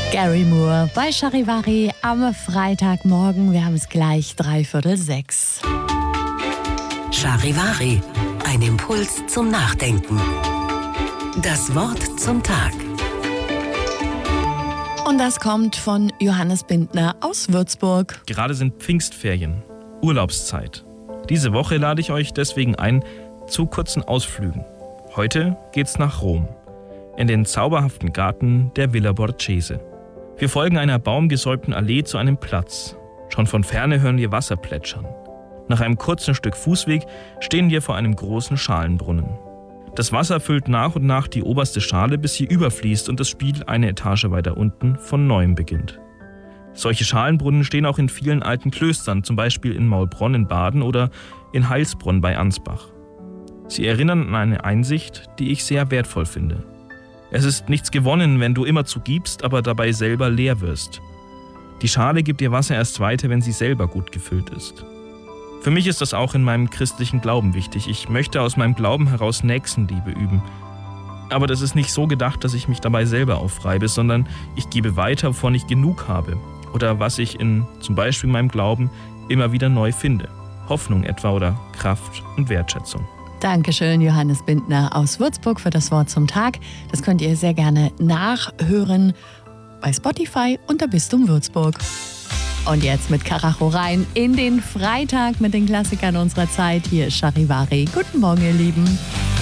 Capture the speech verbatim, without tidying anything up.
Gary Moore bei Charivari am Freitagmorgen. Wir haben es gleich dreiviertel sechs. Charivari, ein Impuls zum Nachdenken. Das Wort zum Tag. Und das kommt von Johannes Bindner aus Würzburg. Gerade sind Pfingstferien, Urlaubszeit. Diese Woche lade ich euch deswegen ein zu kurzen Ausflügen. Heute geht's nach Rom, in den zauberhaften Garten der Villa Borghese. Wir folgen einer baumgesäumten Allee zu einem Platz. Schon von Ferne hören wir Wasser plätschern. Nach einem kurzen Stück Fußweg stehen wir vor einem großen Schalenbrunnen. Das Wasser füllt nach und nach die oberste Schale, bis sie überfließt und das Spiel eine Etage weiter unten von neuem beginnt. Solche Schalenbrunnen stehen auch in vielen alten Klöstern, zum Beispiel in Maulbronn in Baden oder in Heilsbronn bei Ansbach. Sie erinnern an eine Einsicht, die ich sehr wertvoll finde. Es ist nichts gewonnen, wenn du immerzu gibst, aber dabei selber leer wirst. Die Schale gibt ihr Wasser erst weiter, wenn sie selber gut gefüllt ist. Für mich ist das auch in meinem christlichen Glauben wichtig. Ich möchte aus meinem Glauben heraus Nächstenliebe üben. Aber das ist nicht so gedacht, dass ich mich dabei selber aufreibe, sondern ich gebe weiter, wovon ich genug habe. Oder was ich in zum Beispiel meinem Glauben immer wieder neu finde. Hoffnung etwa oder Kraft und Wertschätzung. Dankeschön, Johannes Bindner aus Würzburg, für das Wort zum Tag. Das könnt ihr sehr gerne nachhören bei Spotify unter Bistum Würzburg. Und jetzt mit Karacho rein in den Freitag mit den Klassikern unserer Zeit. Hier ist Charivari. Guten Morgen, ihr Lieben.